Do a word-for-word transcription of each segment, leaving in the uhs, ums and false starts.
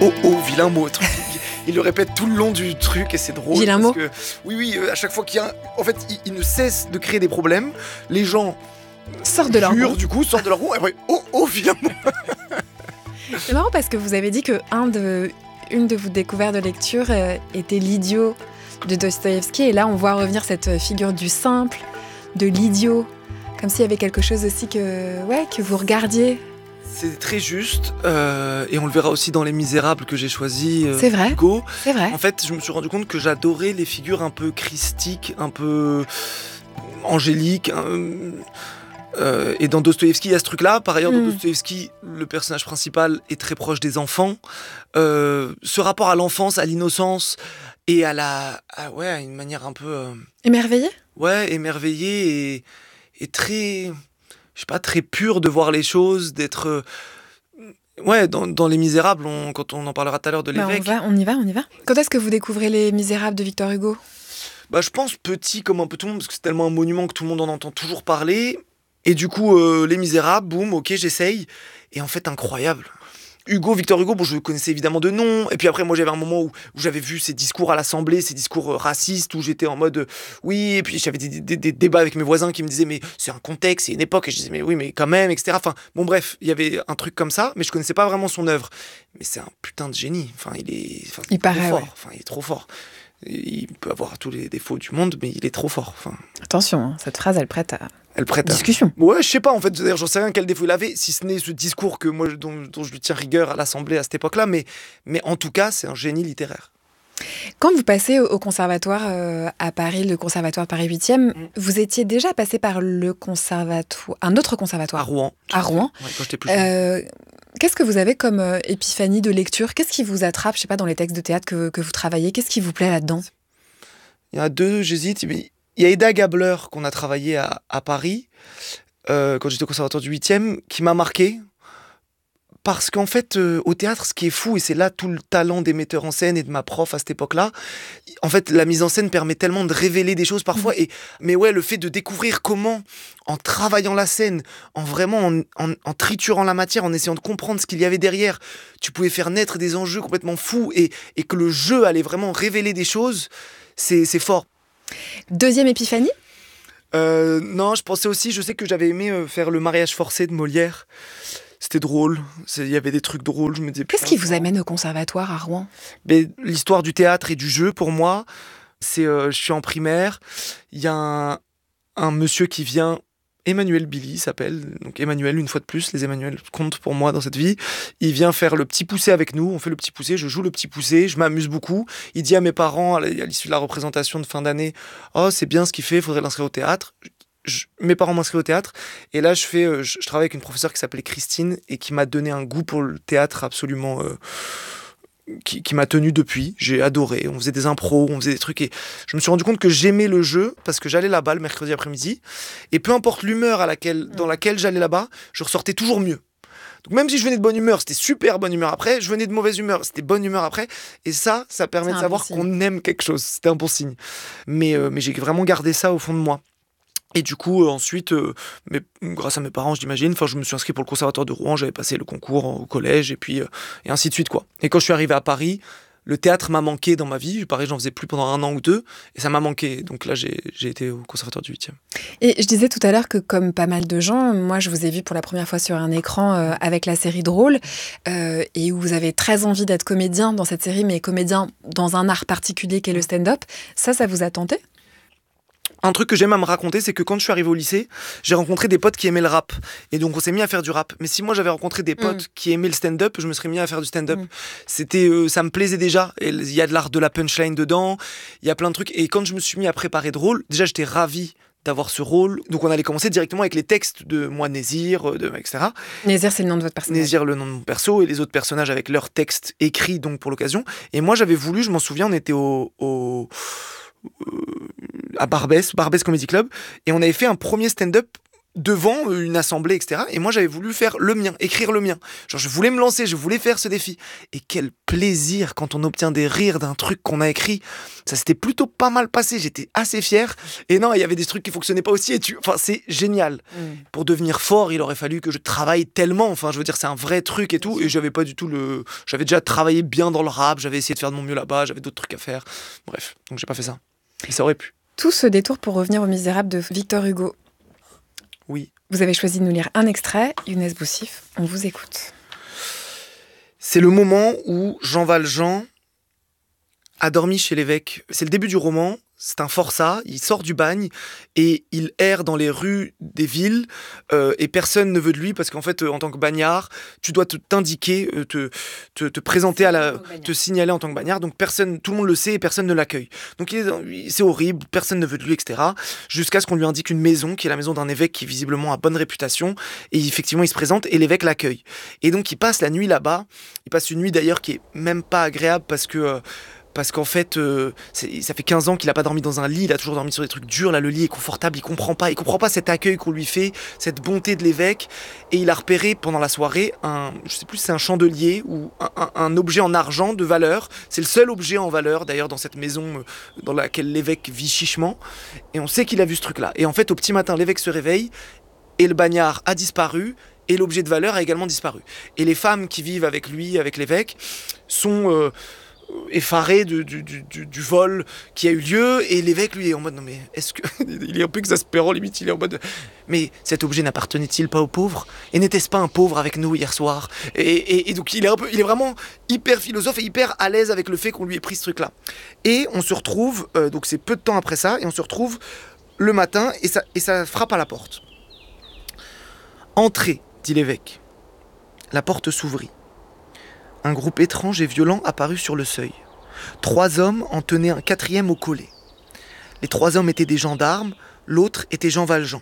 oh oh, vilain mot. Il le répète tout le long du truc et c'est drôle. Vilain mot. Que, oui, oui, à chaque fois qu'il y a un... En fait, il, il ne cesse de créer des problèmes. Les gens sortent de leur roue. Du coup, sortent de leur roue. Et après, oh oh, vilain mot. C'est marrant parce que vous avez dit que un de, une de vos découvertes de lecture euh, était l'idiot de Dostoïevski. Et là, on voit revenir cette figure du simple, de l'idiot. Comme s'il y avait quelque chose aussi que, ouais, que vous regardiez. C'est très juste, euh, et on le verra aussi dans Les Misérables que j'ai choisi. Euh, c'est vrai. Hugo. C'est vrai. En fait, je me suis rendu compte que j'adorais les figures un peu christiques, un peu angéliques. Euh, euh, et dans Dostoïevski, il y a ce truc-là. Par ailleurs, dans mm. Dostoïevski, le personnage principal est très proche des enfants. Euh, ce rapport à l'enfance, à l'innocence et à la, à, ouais, à une manière un peu euh, émerveillé. Ouais, émerveillé et, et très. Je sais pas, très pur de voir les choses, d'être... Euh, ouais, dans, dans Les Misérables, on, quand on en parlera tout à l'heure de l'évêque... Bah on, va, on y va, on y va. Quand est-ce que vous découvrez Les Misérables de Victor Hugo ? Bah, je pense petit comme un peu tout le monde, parce que c'est tellement un monument que tout le monde en entend toujours parler. Et du coup, euh, Les Misérables, boum, ok, j'essaye. Et en fait, incroyable. Hugo, Victor Hugo, bon, je le connaissais évidemment de nom. Et puis après, moi, j'avais un moment où, où j'avais vu ses discours à l'Assemblée, ses discours euh, racistes, où j'étais en mode euh, oui. Et puis j'avais des, des, des débats avec mes voisins qui me disaient mais c'est un contexte, c'est une époque. Et je disais mais oui, mais quand même, et cetera. Enfin, bon, bref, il y avait un truc comme ça, mais je connaissais pas vraiment son œuvre. Mais c'est un putain de génie. Enfin, il est, enfin, il trop paraît, fort. Ouais. Enfin, il est trop fort. Il peut avoir tous les défauts du monde, mais il est trop fort. Enfin... Attention, hein, cette phrase, elle prête à elle prête discussion. À... Ouais, je sais pas, en fait, d'ailleurs, j'en sais rien quel défaut il avait, si ce n'est ce discours que moi, dont, dont je lui tiens rigueur à l'Assemblée à cette époque-là, mais, mais en tout cas, c'est un génie littéraire. Quand vous passez au conservatoire euh, à Paris, le conservatoire Paris huitième, mmh. vous étiez déjà passé par le conservatoire, un autre conservatoire. À Rouen. À Rouen. Ouais, quand j'étais plus jeune. Euh, Qu'est-ce que vous avez comme euh, épiphanie de lecture ? Qu'est-ce qui vous attrape, je sais pas, dans les textes de théâtre que, que vous travaillez ? Qu'est-ce qui vous plaît là-dedans ? Il y en a deux, j'hésite. Il y a Eda Gabler qu'on a travaillé à, à Paris, euh, quand j'étais au conservatoire du huitième, qui m'a marqué. Parce qu'en fait, euh, au théâtre, ce qui est fou, et c'est là tout le talent des metteurs en scène et de ma prof à cette époque-là, en fait, la mise en scène permet tellement de révéler des choses parfois. Mmh. Et, mais ouais, le fait de découvrir comment, en travaillant la scène, en vraiment en, en, en triturant la matière, en essayant de comprendre ce qu'il y avait derrière, tu pouvais faire naître des enjeux complètement fous et, et que le jeu allait vraiment révéler des choses, c'est, c'est fort. Deuxième épiphanie ? euh, Non, je pensais aussi, je sais que j'avais aimé euh, faire Le mariage forcé de Molière. C'était drôle, il y avait des trucs drôles. Je me disais, qu'est-ce qui vous amène au conservatoire à Rouen ? Mais l'histoire du théâtre et du jeu, pour moi, c'est, euh, je suis en primaire, il y a un, un monsieur qui vient, Emmanuel Billy s'appelle, donc Emmanuel, une fois de plus, les Emmanuel comptent pour moi dans cette vie. Il vient faire le petit poussé avec nous, on fait le petit poussé, je joue le petit poussé, je m'amuse beaucoup. Il dit à mes parents, à l'issue de la représentation de fin d'année, « Oh, c'est bien ce qu'il fait, il faudrait l'inscrire au théâtre ». Je, mes parents m'inscrivent au théâtre et là je fais euh, je, je travaille avec une professeure qui s'appelait Christine et qui m'a donné un goût pour le théâtre absolument euh, qui, qui m'a tenu depuis. J'ai adoré, on faisait des impros, on faisait des trucs et je me suis rendu compte que j'aimais le jeu parce que j'allais là-bas le mercredi après-midi et peu importe l'humeur à laquelle, dans laquelle j'allais là-bas, je ressortais toujours mieux. Donc même si je venais de bonne humeur, c'était super bonne humeur après, je venais de mauvaise humeur, c'était bonne humeur après, et ça, ça permet de savoir bon qu'on aime quelque chose, c'était un bon signe. Mais, euh, mais j'ai vraiment gardé ça au fond de moi. Et du coup, euh, ensuite, euh, mais, grâce à mes parents, j'imagine, je me suis inscrit pour le conservatoire de Rouen, j'avais passé le concours au collège, et puis euh, et ainsi de suite, quoi. Et quand je suis arrivé à Paris, le théâtre m'a manqué dans ma vie. Pareil, j'en faisais plus pendant un an ou deux, et ça m'a manqué. Donc là, j'ai, j'ai été au conservatoire du huitième. Et je disais tout à l'heure que, comme pas mal de gens, moi, je vous ai vu pour la première fois sur un écran euh, avec la série Drôle, euh, et où vous avez très envie d'être comédien dans cette série, mais comédien dans un art particulier qu'est le stand-up. Ça, ça vous a tenté ? Un truc que j'aime à me raconter, c'est que quand je suis arrivé au lycée, j'ai rencontré des potes qui aimaient le rap. Et donc, on s'est mis à faire du rap. Mais si moi, j'avais rencontré des potes mmh. qui aimaient le stand-up, je me serais mis à faire du stand-up. Mmh. C'était, euh, ça me plaisait déjà. Il y a de l'art de la punchline dedans. Il y a plein de trucs. Et quand je me suis mis à préparer Drôle, déjà, j'étais ravi d'avoir ce rôle. Donc, on allait commencer directement avec les textes de moi, Nézir, de, et cetera. Nézir, c'est le nom de votre personnage. Nézir, le nom de mon perso. Et les autres personnages avec leurs textes écrits, donc, pour l'occasion. Et moi, j'avais voulu, je m'en souviens, on était au... au à Barbès, Barbès Comedy Club, et on avait fait un premier stand-up devant une assemblée, et cetera. Et moi, j'avais voulu faire le mien, écrire le mien. Genre, je voulais me lancer, je voulais faire ce défi. Et quel plaisir quand on obtient des rires d'un truc qu'on a écrit. Ça s'était plutôt pas mal passé, j'étais assez fier. Et non, il y avait des trucs qui fonctionnaient pas aussi. Et tu... Enfin, c'est génial. Mmh. Pour devenir fort, il aurait fallu que je travaille tellement. Enfin, je veux dire, c'est un vrai truc et tout. Et j'avais pas du tout le... J'avais déjà travaillé bien dans le rap, j'avais essayé de faire de mon mieux là-bas, j'avais d'autres trucs à faire. Bref, donc j'ai pas fait ça. Et ça aurait pu. Tout ce détour pour revenir aux Misérables de Victor Hugo. Oui. Vous avez choisi de nous lire un extrait. Younes Boussif, on vous écoute. C'est le moment où Jean Valjean a dormi chez l'évêque. C'est le début du roman. C'est un forçat, il sort du bagne et il erre dans les rues des villes euh, et personne ne veut de lui parce qu'en fait, euh, en tant que bagnard, tu dois te, t'indiquer, euh, te, te, te présenter à la, te signaler en tant que bagnard. Donc personne, tout le monde le sait et personne ne l'accueille. Donc il est, c'est horrible, personne ne veut de lui, et cetera. Jusqu'à ce qu'on lui indique une maison qui est la maison d'un évêque qui visiblement a bonne réputation et effectivement il se présente et l'évêque l'accueille. Et donc il passe la nuit là-bas. Il passe une nuit d'ailleurs qui est même pas agréable parce que euh, Parce qu'en fait, euh, ça fait quinze ans qu'il n'a pas dormi dans un lit, il a toujours dormi sur des trucs durs, là le lit est confortable, il comprend pas, il comprend pas cet accueil qu'on lui fait, cette bonté de l'évêque, et il a repéré pendant la soirée un, je sais plus si c'est un chandelier ou un, un, un objet en argent de valeur, c'est le seul objet en valeur d'ailleurs dans cette maison dans laquelle l'évêque vit chichement, et on sait qu'il a vu ce truc-là. Et en fait, au petit matin, l'évêque se réveille, et le bagnard a disparu, et l'objet de valeur a également disparu. Et les femmes qui vivent avec lui, avec l'évêque, sont... Euh, effaré du, du, du, du vol qui a eu lieu et l'évêque lui est en mode non mais est-ce que il est un peu exaspérant limite, il est en mode mais cet objet n'appartenait-il pas aux pauvres et n'était-ce pas un pauvre avec nous hier soir et, et, et donc il est un peu il est vraiment hyper philosophe et hyper à l'aise avec le fait qu'on lui ait pris ce truc là et on se retrouve euh, donc c'est peu de temps après ça et on se retrouve le matin et ça, et ça frappe à la porte. Entrez, dit l'évêque. La porte s'ouvrit. Un groupe étrange et violent apparut sur le seuil. Trois hommes en tenaient un quatrième au collet. Les trois hommes étaient des gendarmes, l'autre était Jean Valjean.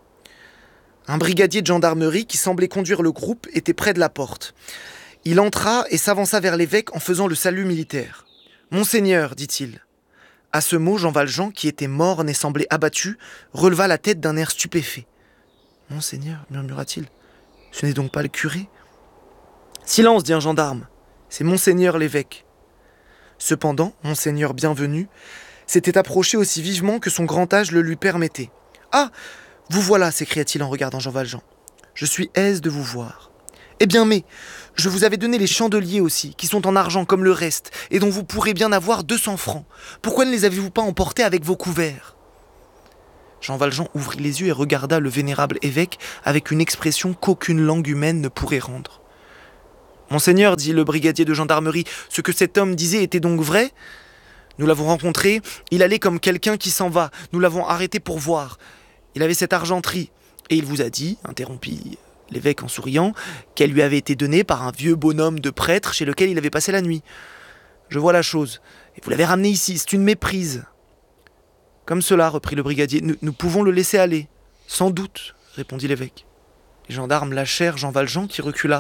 Un brigadier de gendarmerie qui semblait conduire le groupe était près de la porte. Il entra et s'avança vers l'évêque en faisant le salut militaire. « Monseigneur, dit-il. » À ce mot, Jean Valjean, qui était morne et semblait abattu, releva la tête d'un air stupéfait. « Monseigneur, murmura-t-il, ce n'est donc pas le curé ?» « Silence, dit un gendarme, c'est Monseigneur l'évêque. » Cependant, Monseigneur bienvenu s'était approché aussi vivement que son grand âge le lui permettait. « Ah, vous voilà, s'écria-t-il en regardant Jean Valjean. Je suis aise de vous voir. Eh bien, mais, je vous avais donné les chandeliers aussi, qui sont en argent comme le reste, et dont vous pourrez bien avoir deux cents francs. Pourquoi ne les avez-vous pas emportés avec vos couverts ?» Jean Valjean ouvrit les yeux et regarda le vénérable évêque avec une expression qu'aucune langue humaine ne pourrait rendre. « Monseigneur, dit le brigadier de gendarmerie, ce que cet homme disait était donc vrai ? Nous l'avons rencontré, il allait comme quelqu'un qui s'en va, nous l'avons arrêté pour voir. Il avait cette argenterie, et il vous a dit, interrompit l'évêque en souriant, qu'elle lui avait été donnée par un vieux bonhomme de prêtre chez lequel il avait passé la nuit. Je vois la chose, et vous l'avez ramené ici, c'est une méprise. » Comme cela, reprit le brigadier, nous, nous pouvons le laisser aller. Sans doute, répondit l'évêque. Les gendarmes lâchèrent Jean Valjean qui recula.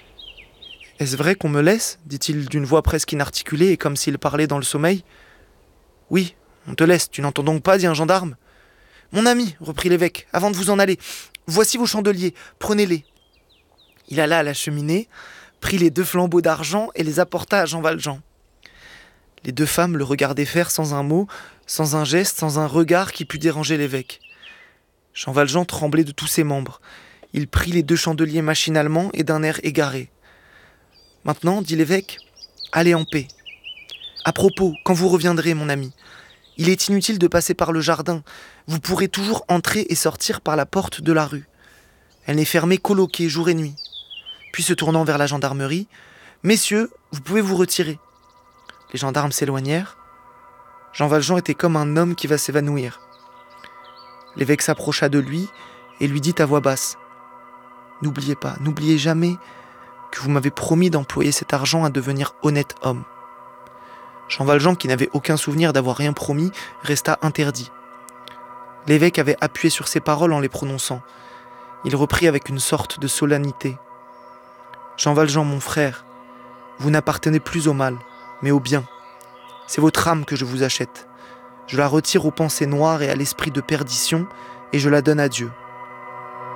« Est-ce vrai qu'on me laisse ?» dit-il d'une voix presque inarticulée et comme s'il parlait dans le sommeil. « Oui, on te laisse, tu n'entends donc pas ?» dit un gendarme. « Mon ami, reprit l'évêque, avant de vous en aller, voici vos chandeliers, prenez-les. » Il alla à la cheminée, prit les deux flambeaux d'argent et les apporta à Jean Valjean. Les deux femmes le regardaient faire sans un mot, sans un geste, sans un regard qui pût déranger l'évêque. Jean Valjean tremblait de tous ses membres. Il prit les deux chandeliers machinalement et d'un air égaré. « Maintenant, dit l'évêque, allez en paix. À propos, quand vous reviendrez, mon ami, il est inutile de passer par le jardin. Vous pourrez toujours entrer et sortir par la porte de la rue. Elle n'est fermée qu'au loquet, jour et nuit. » Puis se tournant vers la gendarmerie, « Messieurs, vous pouvez vous retirer. » Les gendarmes s'éloignèrent. Jean Valjean était comme un homme qui va s'évanouir. L'évêque s'approcha de lui et lui dit à voix basse, « N'oubliez pas, n'oubliez jamais que vous m'avez promis d'employer cet argent à devenir honnête homme. » Jean Valjean, qui n'avait aucun souvenir d'avoir rien promis, resta interdit. L'évêque avait appuyé sur ses paroles en les prononçant. Il reprit avec une sorte de solennité. « Jean Valjean, mon frère, vous n'appartenez plus au mal, mais au bien. C'est votre âme que je vous achète. Je la retire aux pensées noires et à l'esprit de perdition, et je la donne à Dieu.